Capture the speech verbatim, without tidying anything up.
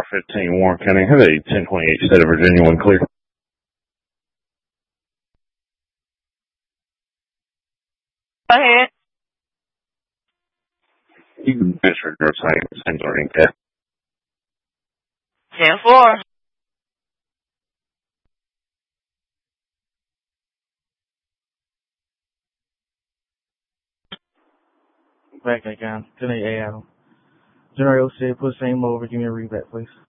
fifteen, Warren County. Have a ten twenty-eight State of Virginia one clear. Go ahead. You can measure your same, same learning test. ten four. Back again. ten eight A M. General said, put same over. Give me a read back, please.